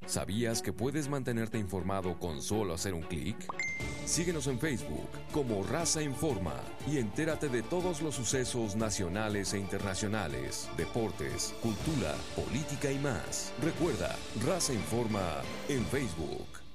¿Sabías que puedes mantenerte informado con solo hacer un clic? Síguenos en Facebook como Raza Informa y entérate de todos los sucesos nacionales e internacionales, deportes, cultura, política y más. Recuerda, Raza Informa en Facebook.